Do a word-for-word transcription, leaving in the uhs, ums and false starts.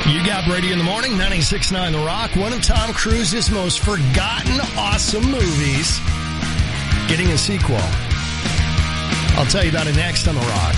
You got Brady in the morning, ninety-six point nine The Rock, one of Tom Cruise's most forgotten awesome movies, getting a sequel. I'll tell you about it next on The Rock.